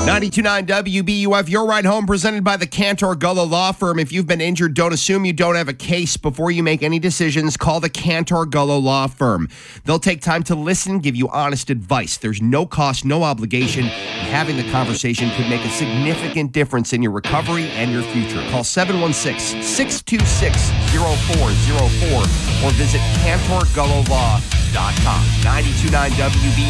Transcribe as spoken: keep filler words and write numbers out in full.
ninety-two point nine W B U F, Your Ride Home, presented by the Cantor Gullo Law Firm. If you've been injured, don't assume you don't have a case. Before you make any decisions, call the Cantor Gullo Law Firm. They'll take time to listen, give you honest advice. There's no cost, no obligation. Having the conversation could make a significant difference in your recovery and your future. Call seven one six, six two six, zero four zero four or visit cantor gullo law dot com. ninety-two point nine W B U F.